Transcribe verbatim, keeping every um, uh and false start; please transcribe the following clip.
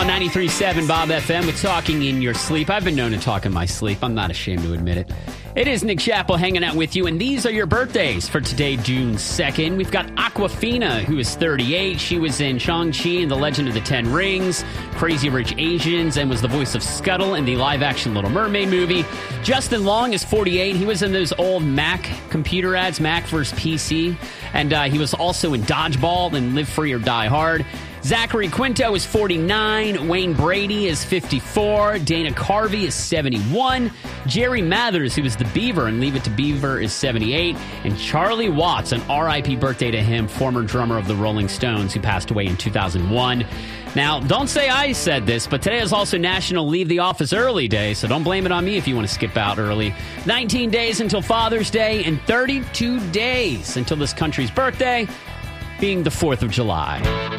on ninety-three point seven Bob F M with Talking in Your Sleep. I've been known to talk in my sleep. I'm not ashamed to admit it. It is Nick Chappell hanging out with you, and these are your birthdays for today, June second. We've got Awkwafina, who is thirty-eight. She was in Shang-Chi and the Legend of the Ten Rings, Crazy Rich Asians, and was the voice of Scuttle in the live-action Little Mermaid movie. Justin Long is forty-eight. He was in those old Mac computer ads, Mac versus P C, and uh, he was also in Dodgeball and Live Free or Die Hard. Zachary Quinto is forty-nine. Wayne Brady is fifty-four. Dana Carvey is seventy-one. Jerry Mathers, who was the Beaver in Leave It to Beaver, is seventy-eight. And Charlie Watts, an R I P birthday to him, former drummer of the Rolling Stones, who passed away in two thousand one. Now, don't say I said this, but today is also National Leave the Office Early Day, so don't blame it on me if you want to skip out early. nineteen days until Father's Day and thirty-two days until this country's birthday, being the fourth of July.